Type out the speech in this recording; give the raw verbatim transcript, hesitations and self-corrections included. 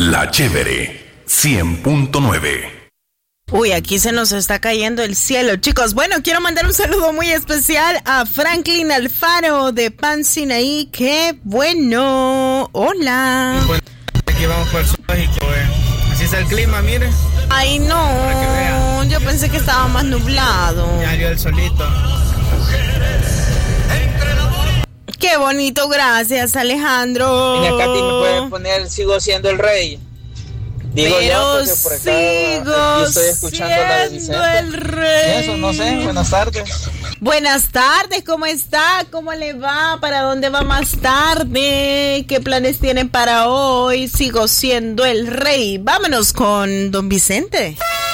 La Chévere cien punto nueve. Uy, aquí se nos está cayendo el cielo, chicos. Bueno, quiero mandar un saludo muy especial a Franklin Alfaro de Pan Sinaí. ¡Qué bueno! ¡Hola! Bueno, aquí vamos por el zoológico, eh. Así está el clima, mire. Ay, no, yo pensé que estaba más nublado. Ya dio el solito. Qué bonito, gracias, Alejandro. Doña Katy, ¿me puede poner Sigo siendo el rey? Digo Pero yo, por acá, sigo aquí estoy escuchando la de siendo Vicente. el rey. Eso, no sé, buenas tardes. Buenas tardes, ¿cómo está? ¿Cómo le va? ¿Para dónde va más tarde? ¿Qué planes tienen para hoy? Sigo siendo el rey. Vámonos con don Vicente.